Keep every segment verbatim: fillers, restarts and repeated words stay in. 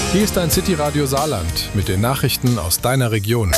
Hier ist dein City Radio Saarland mit den Nachrichten aus deiner Region.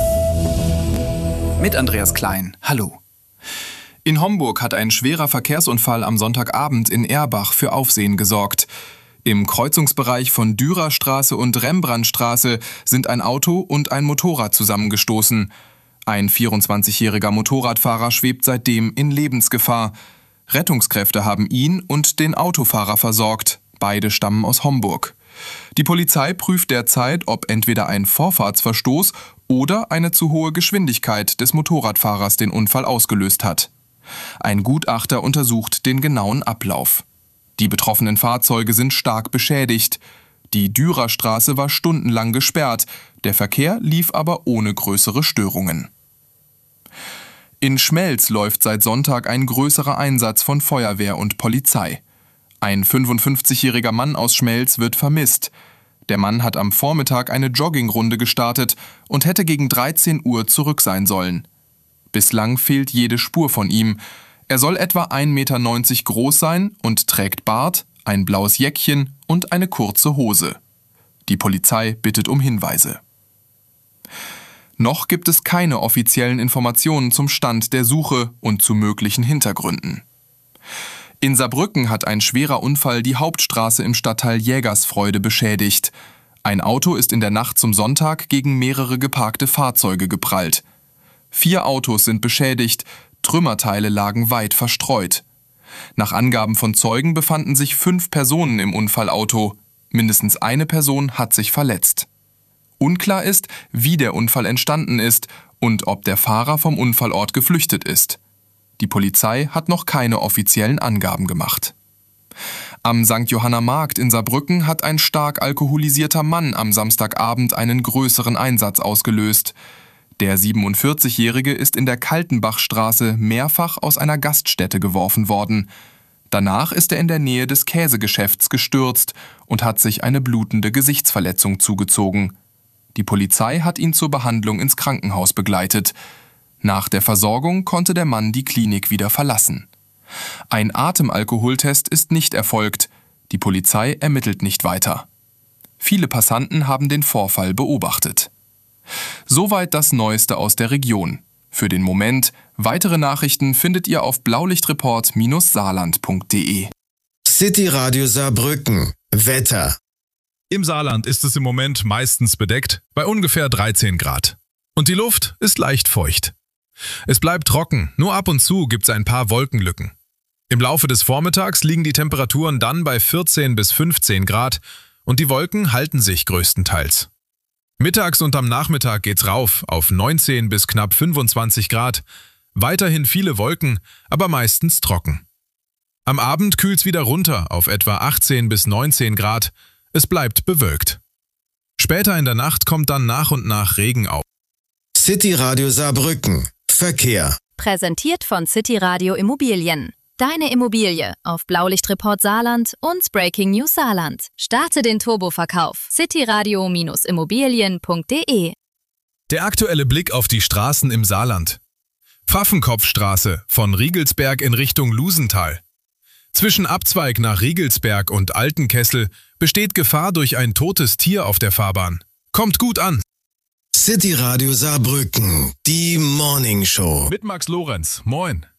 Mit Andreas Klein. Hallo. In Homburg hat ein schwerer Verkehrsunfall am Sonntagabend in Erbach für Aufsehen gesorgt. Im Kreuzungsbereich von Dürerstraße und Rembrandtstraße sind ein Auto und ein Motorrad zusammengestoßen. Ein vierundzwanzigjähriger Motorradfahrer schwebt seitdem in Lebensgefahr. Rettungskräfte haben ihn und den Autofahrer versorgt. Beide stammen aus Homburg. Die Polizei prüft derzeit, ob entweder ein Vorfahrtsverstoß oder eine zu hohe Geschwindigkeit des Motorradfahrers den Unfall ausgelöst hat. Ein Gutachter untersucht den genauen Ablauf. Die betroffenen Fahrzeuge sind stark beschädigt. Die Dürerstraße war stundenlang gesperrt, der Verkehr lief aber ohne größere Störungen. In Schmelz läuft seit Sonntag ein größerer Einsatz von Feuerwehr und Polizei. Ein fünfundfünfzigjähriger Mann aus Schmelz wird vermisst. Der Mann hat am Vormittag eine Joggingrunde gestartet und hätte gegen dreizehn Uhr zurück sein sollen. Bislang fehlt jede Spur von ihm. Er soll etwa ein Meter neunzig groß sein und trägt Bart, ein blaues Jäckchen und eine kurze Hose. Die Polizei bittet um Hinweise. Noch gibt es keine offiziellen Informationen zum Stand der Suche und zu möglichen Hintergründen. In Saarbrücken hat ein schwerer Unfall die Hauptstraße im Stadtteil Jägersfreude beschädigt. Ein Auto ist in der Nacht zum Sonntag gegen mehrere geparkte Fahrzeuge geprallt. Vier Autos sind beschädigt, Trümmerteile lagen weit verstreut. Nach Angaben von Zeugen befanden sich fünf Personen im Unfallauto. Mindestens eine Person hat sich verletzt. Unklar ist, wie der Unfall entstanden ist und ob der Fahrer vom Unfallort geflüchtet ist. Die Polizei hat noch keine offiziellen Angaben gemacht. Am Sankt Johanna Markt in Saarbrücken hat ein stark alkoholisierter Mann am Samstagabend einen größeren Einsatz ausgelöst. Der siebenundvierzigjährige ist in der Kaltenbachstraße mehrfach aus einer Gaststätte geworfen worden. Danach ist er in der Nähe des Käsegeschäfts gestürzt und hat sich eine blutende Gesichtsverletzung zugezogen. Die Polizei hat ihn zur Behandlung ins Krankenhaus begleitet. Nach der Versorgung konnte der Mann die Klinik wieder verlassen. Ein Atemalkoholtest ist nicht erfolgt. Die Polizei ermittelt nicht weiter. Viele Passanten haben den Vorfall beobachtet. Soweit das Neueste aus der Region. Für den Moment, weitere Nachrichten findet ihr auf blaulichtreport Saarland punkt de. City Radio Saarbrücken. Wetter. Im Saarland ist es im Moment meistens bedeckt, bei ungefähr dreizehn Grad. Und die Luft ist leicht feucht. Es bleibt trocken, nur ab und zu gibt es ein paar Wolkenlücken. Im Laufe des Vormittags liegen die Temperaturen dann bei vierzehn bis fünfzehn Grad und die Wolken halten sich größtenteils. Mittags und am Nachmittag geht's rauf auf neunzehn bis knapp fünfundzwanzig Grad, weiterhin viele Wolken, aber meistens trocken. Am Abend kühlt's wieder runter auf etwa achtzehn bis neunzehn Grad, es bleibt bewölkt. Später in der Nacht kommt dann nach und nach Regen auf. City Radio Saarbrücken. Verkehr. Präsentiert von City Radio Immobilien. Deine Immobilie auf Blaulichtreport Saarland und Breaking News Saarland. Starte den Turboverkauf. cityradio Immobilien punkt de. Der aktuelle Blick auf die Straßen im Saarland. Pfaffenkopfstraße von Riegelsberg in Richtung Lusental. Zwischen Abzweig nach Riegelsberg und Altenkessel besteht Gefahr durch ein totes Tier auf der Fahrbahn. Kommt gut an! City Radio Saarbrücken, die Morning Show. Mit Max Lorenz. Moin.